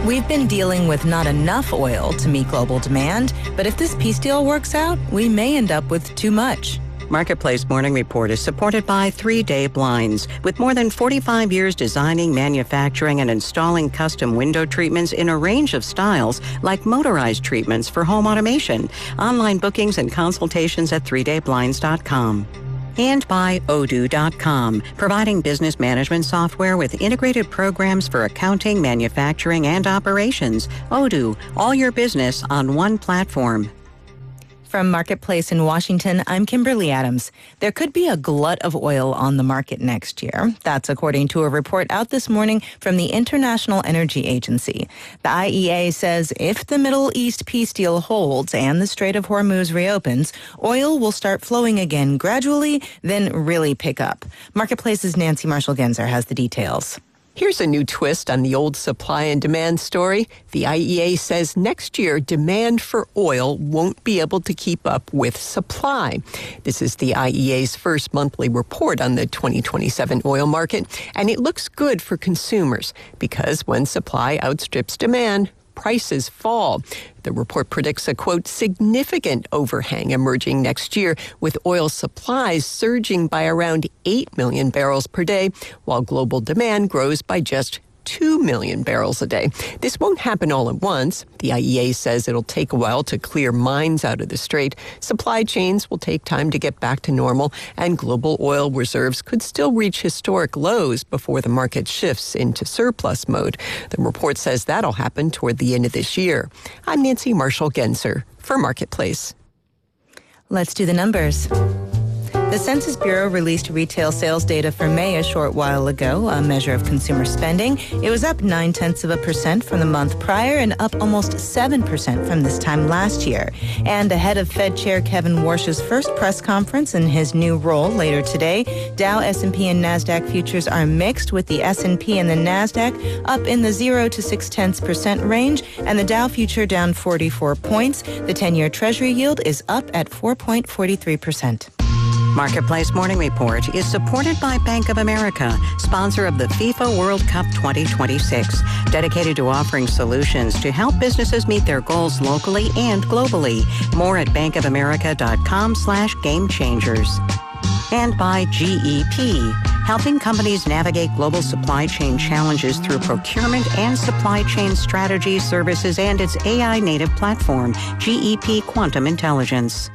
We've been dealing with not enough oil to meet global demand, but if this peace deal works out, we may end up with too much. Marketplace Morning Report is supported by 3 Day Blinds. With more than 45 years designing, manufacturing, and installing custom window treatments in a range of styles, like motorized treatments for home automation. Online bookings and consultations at 3dayblinds.com. And by Odoo.com, providing business management software with integrated programs for accounting, manufacturing, and operations. Odoo, all your business on one platform. From Marketplace in Washington, I'm Kimberly Adams. There could be a glut of oil on the market next year. That's according to a report out this morning from the International Energy Agency. The IEA says if the Middle East peace deal holds and the Strait of Hormuz reopens, oil will start flowing again gradually, then really pick up. Marketplace's Nancy Marshall-Genzer has the details. Here's a new twist on the old supply and demand story. The IEA says next year, demand for oil won't be able to keep up with supply. This is the IEA's first monthly report on the 2027 oil market, and it looks good for consumers because when supply outstrips demand, prices fall. The report predicts a, quote, significant overhang emerging next year, with oil supplies surging by around 8 million barrels per day, while global demand grows by just 2 million barrels a day. This won't happen all at once. The IEA says it'll take a while to clear mines out of the strait. Supply chains will take time to get back to normal, and global oil reserves could still reach historic lows before the market shifts into surplus mode. The report says that'll happen toward the end of this year. I'm Nancy Marshall-Genzer for Marketplace. Let's do the numbers. The Census Bureau released retail sales data for May a short while ago, a measure of consumer spending. It was up 0.9% from the month prior and up almost 7% from this time last year. And ahead of Fed Chair Kevin Warsh's first press conference in his new role later today, Dow, S&P, and NASDAQ futures are mixed, with the S&P and the NASDAQ up in the 0 to 0.6% range, and the Dow future down 44 points. The 10-year Treasury yield is up at 4.43%. Marketplace Morning Report is supported by Bank of America, sponsor of the FIFA World Cup 2026, dedicated to offering solutions to help businesses meet their goals locally and globally. More at bankofamerica.com/gamechangers. And by GEP, helping companies navigate global supply chain challenges through procurement and supply chain strategy services and its AI-native platform, GEP Quantum Intelligence.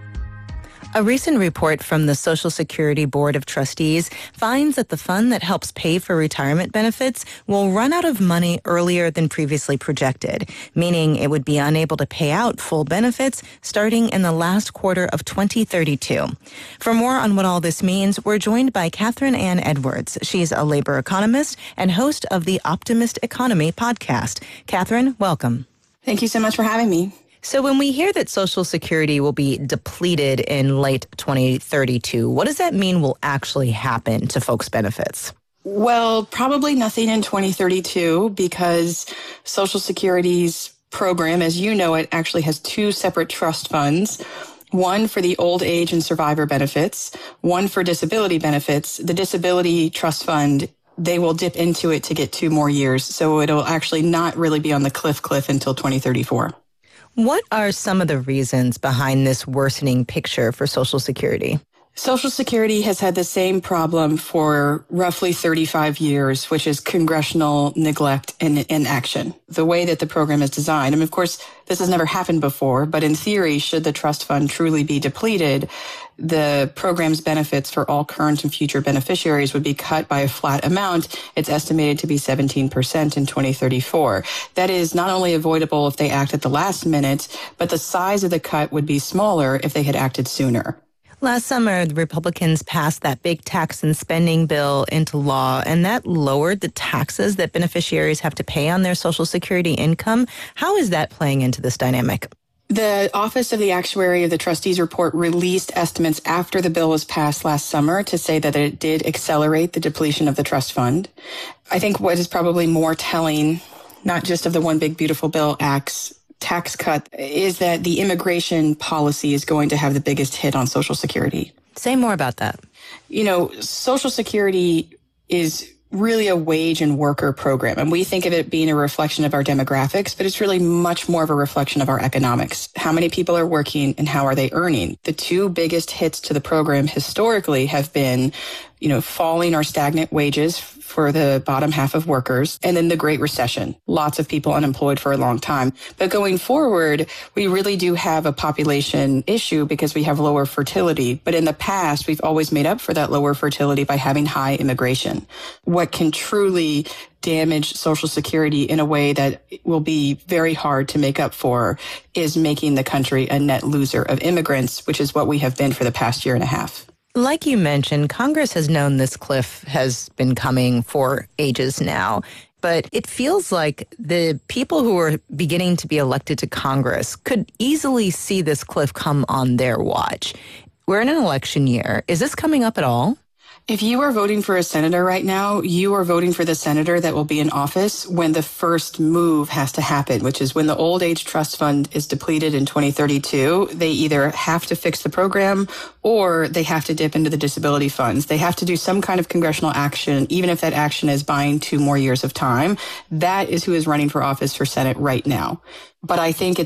A recent report from the Social Security Board of Trustees finds that the fund that helps pay for retirement benefits will run out of money earlier than previously projected, meaning it would be unable to pay out full benefits starting in the last quarter of 2032. For more on what all this means, we're joined by Catherine Ann Edwards. She's a labor economist and host of the Optimist Economy podcast. Catherine, welcome. Thank you so much for having me. So when we hear that Social Security will be depleted in late 2032, what does that mean will actually happen to folks' benefits? Well, probably nothing in 2032 because Social Security's program, as you know it, actually has two separate trust funds. One for the old age and survivor benefits, one for disability benefits. The disability trust fund, they will dip into it to get 2 more years. So it'll actually not really be on the cliff until 2034. What are some of the reasons behind this worsening picture for Social Security? Social Security has had the same problem for roughly 35 years, which is congressional neglect and inaction. The way that the program is designed, of course, this has never happened before, but in theory, should the trust fund truly be depleted, the program's benefits for all current and future beneficiaries would be cut by a flat amount. It's estimated to be 17% in 2034. That is not only avoidable if they act at the last minute, but the size of the cut would be smaller if they had acted sooner. Last summer, the Republicans passed that big tax and spending bill into law, and that lowered the taxes that beneficiaries have to pay on their Social Security income. How is that playing into this dynamic? The Office of the Actuary of the Trustees report released estimates after the bill was passed last summer to say that it did accelerate the depletion of the trust fund. I think what is probably more telling, not just of the One Big Beautiful Bill Act's tax cut, is that the immigration policy is going to have the biggest hit on Social Security. Say more about that. Social Security is really a wage and worker program. And we think of it being a reflection of our demographics, but it's really much more of a reflection of our economics. How many people are working and how are they earning? The two biggest hits to the program historically have been, falling or stagnant wages for the bottom half of workers, and then the Great Recession. Lots of people unemployed for a long time. But going forward, we really do have a population issue because we have lower fertility. But in the past, we've always made up for that lower fertility by having high immigration. What can truly damage Social Security in a way that will be very hard to make up for is making the country a net loser of immigrants, which is what we have been for the past year and a half. Like you mentioned, Congress has known this cliff has been coming for ages now, but it feels like the people who are beginning to be elected to Congress could easily see this cliff come on their watch. We're in an election year. Is this coming up at all? If you are voting for a senator right now, you are voting for the senator that will be in office when the first move has to happen, which is when the old age trust fund is depleted in 2032. They either have to fix the program or they have to dip into the disability funds. They have to do some kind of congressional action, even if that action is buying 2 more years of time. That is who is running for office for Senate right now. But I think